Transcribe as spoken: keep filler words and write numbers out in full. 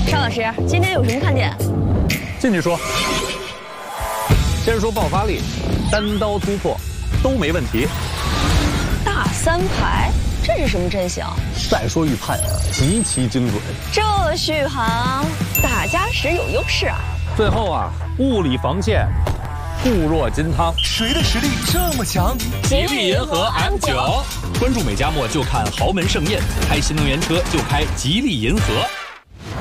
邵老师，今天有什么看点？ 进去说。先说爆发力，单刀突破都没问题。 大三排，这是什么阵型？ 再说预判极其精准。 这续航，打加时有优势啊。 最后啊，物理防线。 固若金汤， 谁的实力这么强？ 吉利银河 M 九， 关注美嘉墨就看豪门盛宴，开新能源车就开吉利银河。